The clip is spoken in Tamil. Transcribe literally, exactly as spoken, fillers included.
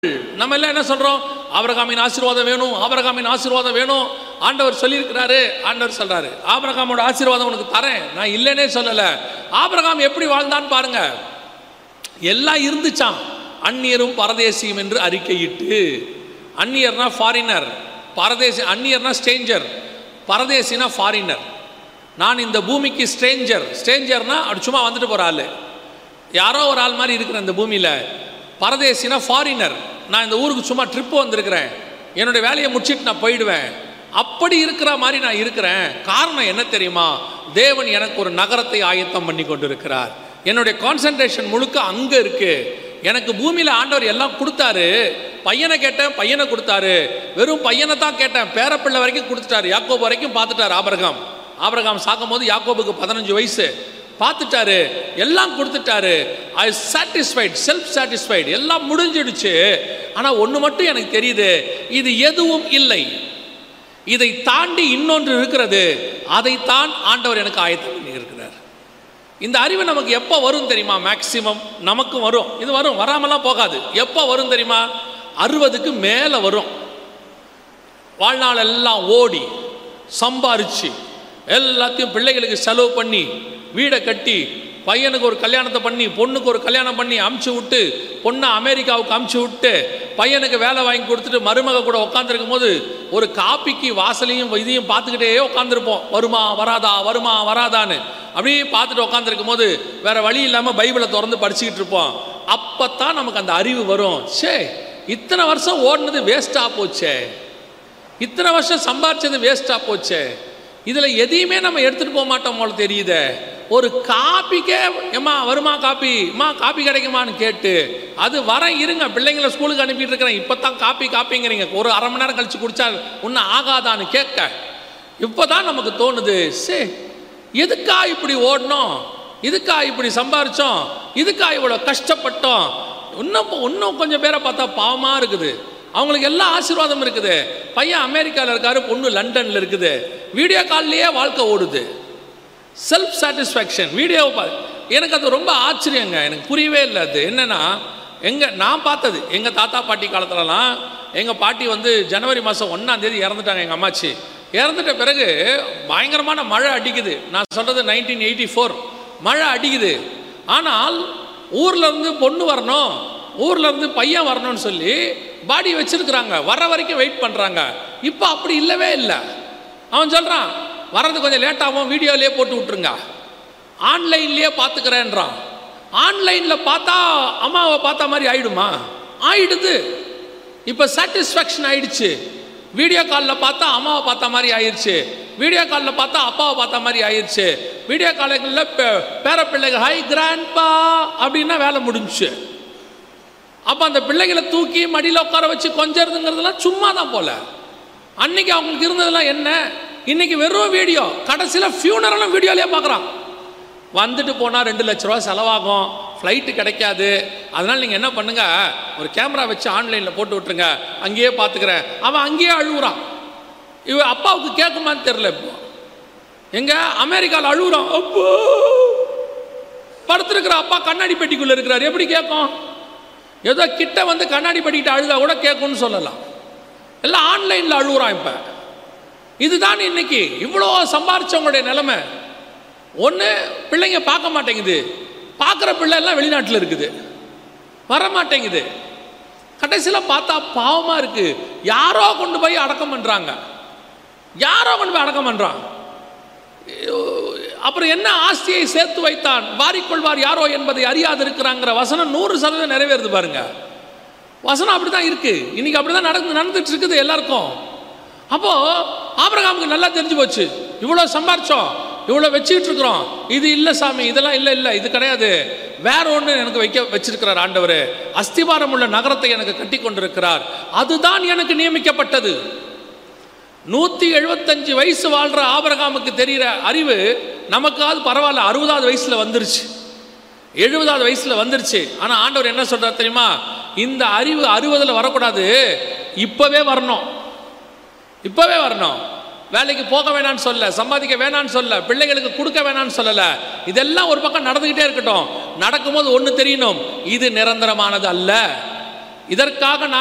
நம்ம எல்லாம் என்ன சொல்றோம்? ஆபிரகாமின் ஆசீர்வாதம் வேணும், ஆபிரகாமின் ஆசீர்வாதம் வேணும். ஆண்டவர் சொல்லியிருக்கிறாரு. ஆண்டவர் சொல்றாரு, ஆபிரகாமோட ஆசீர்வாதம் உனக்கு தரேன், நான் இல்லைன்னே சொல்லல. ஆபிரகாம் எப்படி வாழ்ந்தான்னு பாருங்க. எல்லாம் இருந்துச்சான். அந்நியரும் பரதேசியும் என்று அறிக்கையிட்டு. அந்நியர்னா ஃபாரினர், பரதேசி. அந்நியர்னா ஸ்ட்ரேஞ்சர், பரதேசினா ஃபாரினர். நான் இந்த பூமிக்கு ஸ்ட்ரேஞ்சர். ஸ்ட்ரேஞ்சர்னா அப்படி சும்மா வந்துட்டு போற ஆள், யாரோ ஒரு ஆள் மாதிரி இருக்கிற இந்த பூமியில. பரதேசினா ஃபாரினர், நான் இந்த ஊருக்கு சும்மா ட்ரிப்பு வந்திருக்கிறேன், என்னுடைய வேலையை முடிச்சுட்டு நான் போயிடுவேன். அப்படி இருக்கிற மாதிரி நான் இருக்கிறேன். காரணம் என்ன தெரியுமா? தேவன் எனக்கு ஒரு நகரத்தை ஆயத்தம் பண்ணி கொண்டு இருக்கிறார். என்னுடைய கான்சன்ட்ரேஷன் முழுக்க அங்கே இருக்கு. எனக்கு பூமியில் ஆண்டவர் எல்லாம் கொடுத்தாரு. பையனை கேட்டேன், பையனை கொடுத்தாரு. வெறும் பையனை தான் கேட்டேன், பேரப்பிள்ளை வரைக்கும் கொடுத்துட்டாரு. யாக்கோபு வரைக்கும் பார்த்துட்டாரு ஆபிரகாம். ஆபிரகாம் சாக்கும் போது யாக்கோபுக்கு பதினஞ்சு வயசு. பார்த்துட்டாரு, எல்லாம் கொடுத்துட்டாரு. ஐ சாட்டிஸ்ஃபைட், செல்ஃப் சாட்டிஸ்ஃபைட், எல்லாம் முடிஞ்சிடுச்சு. ஆனால் ஒன்று மட்டும் எனக்கு தெரியுது, இது எதுவும் இல்லை, இதை தாண்டி இன்னொன்று இருக்கிறது. அதைத்தான் ஆண்டவர் எனக்கு ஆயத்தம் பண்ணி இருக்கிறார். இந்த அறிவு நமக்கு எப்போ வரும் தெரியுமா? மேக்சிமம் நமக்கும் வரும். இது வரும், வராமலாம் போகாது. எப்போ வரும் தெரியுமா? அறுபதுக்கு மேலே வரும். வாழ்நாள் எல்லாம் ஓடி சம்பாரிச்சு எல்லாத்தையும் பிள்ளைகளுக்கு செலவு பண்ணி வீடை கட்டி பையனுக்கு ஒரு கல்யாணத்தை பண்ணி பொண்ணுக்கு ஒரு கல்யாணம் பண்ணி அமுச்சு விட்டு பொண்ணை அமெரிக்காவுக்கு அமுச்சு விட்டு பையனுக்கு வேலை வாங்கி கொடுத்துட்டு மருமக கூட உட்காந்துருக்கும் போது ஒரு காப்பிக்கு வாசலையும் இதையும் பார்த்துக்கிட்டே உட்காந்துருப்போம். வருமா வராதா, வருமா வராதான்னு அப்படியே பார்த்துட்டு உட்காந்துருக்கும் போது வேற வழி இல்லாமல் பைபிளை திறந்து படிச்சுக்கிட்டு இருப்போம். அப்பத்தான் நமக்கு அந்த அறிவு வரும். சே, இத்தனை வருஷம் ஓடினது வேஸ்டா போச்சே, இத்தனை வருஷம் சம்பாரிச்சது வேஸ்டா போச்சே, இதில் எதையுமே நம்ம எடுத்துகிட்டு போக மாட்டோம் போல தெரியுதே. ஒரு காப்பிக்கே ஏம்மா வருமா காப்பி, அம்மா காப்பி கிடைக்குமான்னு கேட்டு அது வர இருங்க, பிள்ளைங்களை ஸ்கூலுக்கு அனுப்பிட்டு இருக்கிறேன், இப்போ தான் காப்பி காப்பிங்கிறீங்க, ஒரு அரை மணி நேரம் கழிச்சு குடிச்சா ஒன்றும் ஆகாதான்னு கேட்க இப்போ தான் நமக்கு தோணுது, சே எதுக்கா இப்படி ஓடணும், இதுக்கா இப்படி சம்பாரிச்சோம், இதுக்கா இவ்வளோ கஷ்டப்பட்டோம். இன்னும் இன்னும் கொஞ்சம் பேரை பார்த்தா பாவமாக இருக்குது. அவங்களுக்கு எல்லா ஆசீர்வாதம் இருக்குது. பையன் அமெரிக்காவில் இருக்காரு, பொண்ணு லண்டனில் இருக்குது. வீடியோ கால்லையே வாழ்க்கை ஓடுது. செல்ஃப் சாட்டிஸ்ஃபேக்ஷன் வீடியோவை பார்த்து எனக்கு அது ரொம்ப ஆச்சரியங்க. எனக்கு புரியவே இல்லை. அது என்னென்னா, எங்கள் நான் பார்த்தது எங்கள் தாத்தா பாட்டி காலத்துலலாம் எங்கள் பாட்டி வந்து ஜனவரி மாதம் ஒன்றாம் தேதி இறந்துட்டாங்க. எங்கள் அம்மாச்சி இறந்துட்ட பிறகு பயங்கரமான மழை அடிக்குது. நான் சொல்கிறது நைன்டீன் எயிட்டி ஃபோர் மழை அடிக்குது. ஆனால் ஊர்லேருந்து பொண்ணு வரணும், ஊர்லேருந்து பையன் வரணும்னு சொல்லி பாடி வச்சிருக்கிறாங்க, வர வரைக்கும் வெயிட் பண்ணுறாங்க. இப்போ அப்படி இல்லவே இல்லை. அவன் சொல்கிறான், வர்றது கொஞ்சம் லேட்டாகவும் வீடியோலேயே போட்டு விட்டுருங்க, ஆன்லைன்லேயே பார்த்துக்கிறேன்றான். ஆன்லைனில் பார்த்தா அம்மாவை பார்த்த மாதிரி ஆயிடுமா? ஆயிடுது. இப்போ சாட்டிஸ்ஃபேக்ஷன் ஆயிடுச்சு. வீடியோ காலில் பார்த்தா அம்மாவை பார்த்த மாதிரி ஆயிடுச்சு, வீடியோ காலில் பார்த்தா அப்பாவை பார்த்த மாதிரி ஆயிடுச்சு. வீடியோ காலில் பேர பிள்ளைங்க ஹை கிராண்ட்பா அப்படின்னா வேலை முடிஞ்சிச்சு. அப்போ அந்த பிள்ளைகளை தூக்கி மடியில் உட்கார வச்சு கொஞ்சறதுங்கிறதுலாம் சும்மா தான் போல. அன்னைக்கு அவங்களுக்கு இருந்ததெல்லாம் என்ன? இன்னைக்கு வெறும் வீடியோ. கடைசியில் ஃபியூனரலும் வீடியோலேயே பார்க்குறான். வந்துட்டு போனால் ரெண்டு லட்ச ரூபா செலவாகும், ஃப்ளைட்டு கிடைக்காது. அதனால் நீங்கள் என்ன பண்ணுங்க, ஒரு கேமரா வச்சு ஆன்லைனில் போட்டு விட்டுருங்க, அங்கேயே பார்த்துக்கிறேன். அவன் அங்கேயே அழுகுறான். இவ அப்பாவுக்கு கேட்குமான்னு தெரில. இப்போ எங்க அமெரிக்காவில் அழுகுறான். அப்போ படுத்துருக்கிற அப்பா கண்ணாடி பெட்டிக்குள்ளே இருக்கிறார், எப்படி கேட்கும்? ஏதோ கிட்ட வந்து கண்ணாடி பெட்டிக்கிட்ட அழுதா கூட கேட்கும்னு சொல்லலாம். எல்லாம் ஆன்லைனில் அழுகுறான். இப்போ இதுதான் இன்னைக்கு இவ்வளோ சம்பாரிச்சவங்களுடைய நிலைமை. ஒன்று, பிள்ளைங்க பார்க்க மாட்டேங்குது, பார்க்குற பிள்ளை எல்லாம் வெளிநாட்டில் இருக்குது, வர மாட்டேங்குது. கடைசியில் பார்த்தா பாவமாக இருக்கு. யாரோ கொண்டு போய் அடக்கம் பண்ணுறாங்க, யாரோ கொண்டு போய் அடக்கம் பண்ணுறான். அப்புறம் என்ன ஆஸ்தியை சேர்த்து வைத்தான் வாரிக்கொள்வார் யாரோ என்பதை அறியாது இருக்கிறாங்கிற வசனம் நூறு சதவீதம் நிறைவேறுது பாருங்க. வசனம் அப்படிதான் இருக்கு. இன்னைக்கு அப்படிதான் நடந்து நடந்துட்டு இருக்குது எல்லாருக்கும். அப்போ ஆபிரகாமுக்கு நல்லா தெரிஞ்சு போச்சு, இவ்வளோ சம்பாரிச்சோம், இவ்வளோ வச்சுக்கிட்டு இருக்கிறோம், இது இல்லை சாமி, இதெல்லாம் இல்லை இல்லை இது கிடையாது, வேற ஒன்று எனக்கு வைக்க வச்சிருக்கிறார் ஆண்டவர். அஸ்திபாரம் உள்ள நகரத்தை எனக்கு கட்டி கொண்டிருக்கிறார், அதுதான் எனக்கு நியமிக்கப்பட்டது. நூற்றி எழுபத்தஞ்சு வயசு வாழ்கிற ஆபிரகாமுக்கு தெரிகிற அறிவு நமக்காவது பரவாயில்ல, அறுபதாவது வயசில் வந்துருச்சு, எழுபதாவது வயசில் வந்துருச்சு. ஆனால் ஆண்டவர் என்ன சொல்கிறார் தெரியுமா? இந்த அறிவு அறுபதில் வரக்கூடாது, இப்போவே வரணும், இப்போவே வரணும். வேலைக்கு போக வேணான்னு சொல்ல, சம்பாதிக்க வேணான்னு சொல்ல, பிள்ளைகளுக்கு கொடுக்க வேணான்னு சொல்லலை. இதெல்லாம் ஒரு பக்கம் நடந்துக்கிட்டே இருக்கட்டும். நடக்கும்போது ஒன்று தெரியணும், இது நிரந்தரமானது அல்ல, இதற்காக நான்